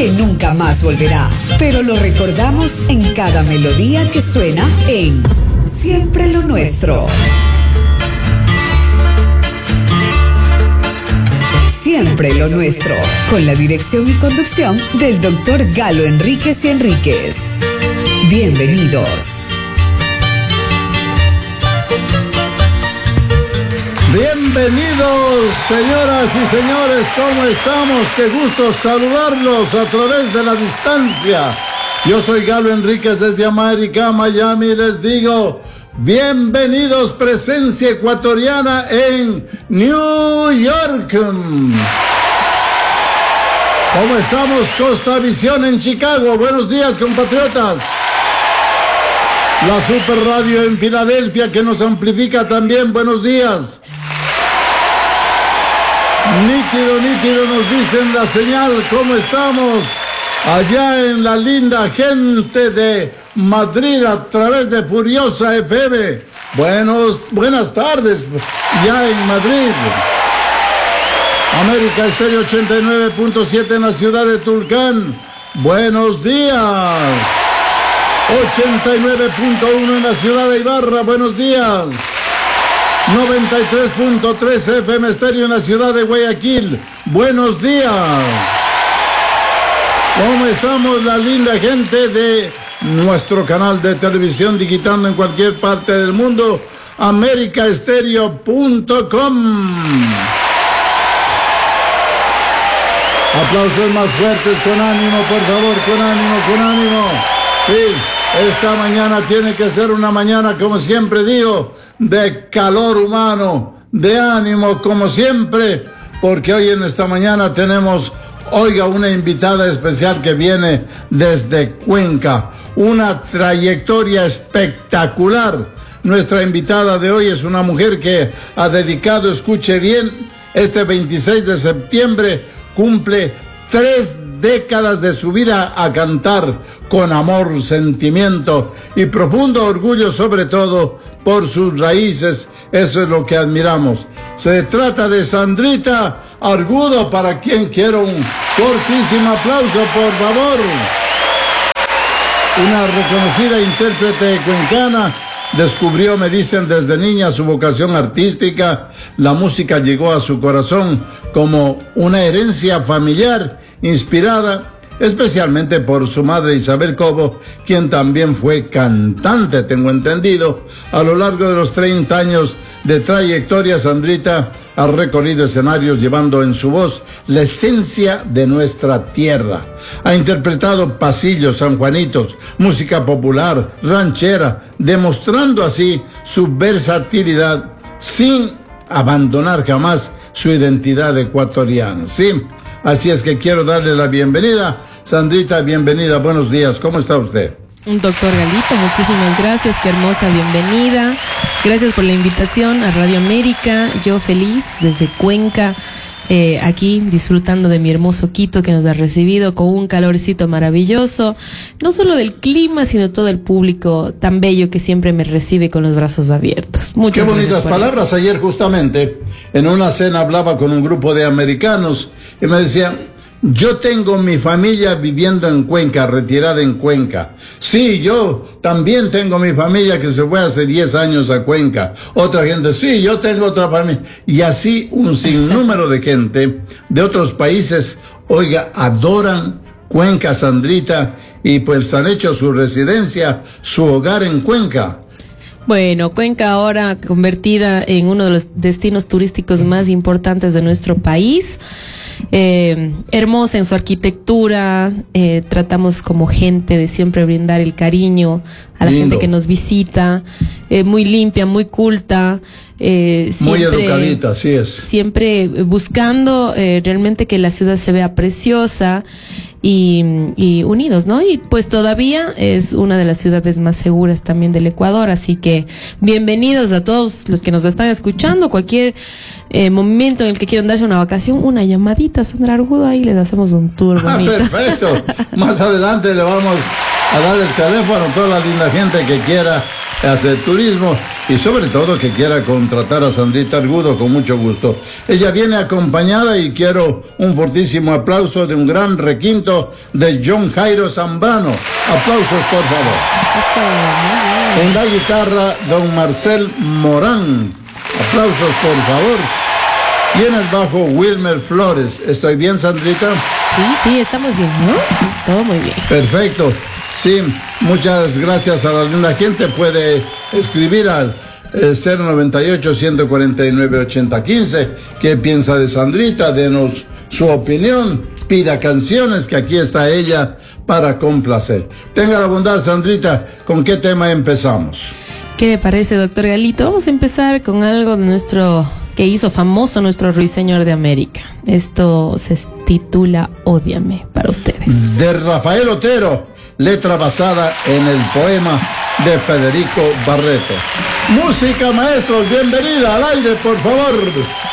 que nunca más volverá, pero lo recordamos en cada melodía que suena en Siempre lo Nuestro. Siempre lo Nuestro, con la dirección y conducción del Dr. Galo Enríquez y Enríquez. Bienvenidos. Bienvenidos, señoras y señores, ¿cómo estamos? Qué gusto saludarlos a través de la distancia. Yo soy Galo Enríquez desde América, Miami, y les digo, bienvenidos, presencia ecuatoriana en New York. ¿Cómo estamos, Costa Visión en Chicago? Buenos días, compatriotas. La Super Radio en Filadelfia, que nos amplifica también, buenos días. Nítido, nos dicen la señal, ¿cómo estamos? Allá en la linda gente de Madrid a través de Furiosa FM. Buenas tardes, ya en Madrid. América Estéreo 89.7 en la ciudad de Tulcán. Buenos días. 89.1 en la ciudad de Ibarra. Buenos días. 93.3 FM Estéreo en la ciudad de Guayaquil. Buenos días. ¿Cómo estamos, la linda gente de nuestro canal de televisión digitando en cualquier parte del mundo? americaestereo.com. Aplausos más fuertes, con ánimo, por favor, con ánimo. Sí, esta mañana tiene que ser una mañana, como siempre digo, de calor humano, de ánimo, como siempre, porque hoy en esta mañana tenemos, oiga, una invitada especial que viene desde Cuenca, una trayectoria espectacular. Nuestra invitada de hoy es una mujer que ha dedicado, escuche bien, este 26 de septiembre cumple 3 décadas de su vida a cantar con amor, sentimiento y profundo orgullo, sobre todo por sus raíces. Eso es lo que admiramos. Se trata de Sandrita Argudo, para quien quiero un cortísimo aplauso, por favor. Una reconocida intérprete cuencana. Descubrió, me dicen, desde niña su vocación artística. La música llegó a su corazón como una herencia familiar inspirada especialmente por su madre Isabel Cobo, quien también fue cantante, tengo entendido. A lo largo de los 30 años de trayectoria, Sandrita ha recorrido escenarios llevando en su voz la esencia de nuestra tierra. Ha interpretado pasillos, sanjuanitos, música popular, ranchera, demostrando así su versatilidad sin abandonar jamás su identidad ecuatoriana, ¿sí? Así es que quiero darle la bienvenida. Sandrita, bienvenida, buenos días, ¿cómo está usted? Doctor Galito, muchísimas gracias, qué hermosa bienvenida. Gracias por la invitación a Radio América. Yo feliz desde Cuenca, aquí disfrutando de mi hermoso Quito, que nos ha recibido con un calorcito maravilloso, no solo del clima, sino todo el público tan bello que siempre me recibe con los brazos abiertos. Muchas Qué bonitas palabras. Eso. Ayer justamente en una cena hablaba con un grupo de americanos y me decían: yo tengo mi familia viviendo en Cuenca, retirada en Cuenca. Sí, yo también tengo mi familia que se fue hace 10 años a Cuenca. Otra gente, sí, yo tengo otra familia. Y así un sinnúmero de gente de otros países, oiga, adoran Cuenca, Sandrita, y pues han hecho su residencia, su hogar en Cuenca. Bueno, Cuenca ahora convertida en uno de los destinos turísticos más importantes de nuestro país. Hermosa en su arquitectura, tratamos como gente de siempre brindar el cariño a la gente que nos visita, muy limpia, muy culta, siempre, muy educadita, así es. Siempre buscando realmente que la ciudad se vea preciosa y unidos, ¿no? Y pues todavía es una de las ciudades más seguras también del Ecuador, así que bienvenidos a todos los que nos están escuchando. Cualquier momento en el que quieran darse una vacación, una llamadita, Sandra Argudo, ahí les hacemos un tour bonito. Perfecto. Más adelante le vamos a dar el teléfono a toda la linda gente que quiera hacer turismo. y sobre todo que quiera contratar a Sandrita Argudo, con mucho gusto. Ella viene acompañada y quiero un fortísimo aplauso de un gran requinto de John Jairo Zambrano. Aplausos, por favor. En la guitarra, don Marcel Morán. Aplausos, por favor. Y en el bajo, Wilmer Flores. ¿Estoy bien, Sandrita? Sí, estamos bien, ¿no? Todo muy bien. Perfecto. Sí, muchas gracias a la linda gente. Puede escribir al 098-149-8015. ¿Qué piensa de Sandrita? Denos su opinión. Pida canciones, que aquí está ella para complacer. Tenga la bondad, Sandrita. ¿Con qué tema empezamos? ¿Qué le parece, doctor Galito? Vamos a empezar con algo de que hizo famoso nuestro Ruiseñor de América. Esto se titula Ódiame, para ustedes. De Rafael Otero, letra basada en el poema de Federico Barreto. Música, maestros, bienvenida al aire, por favor.